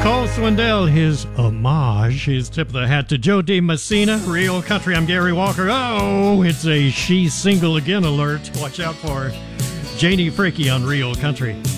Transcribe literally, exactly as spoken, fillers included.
Cole Swindell, his homage, his tip of the hat to Joe D. Messina, Real Country. I'm Gary Walker. Oh, it's a She Single Again alert. Watch out for Janie Freaky on Real Country.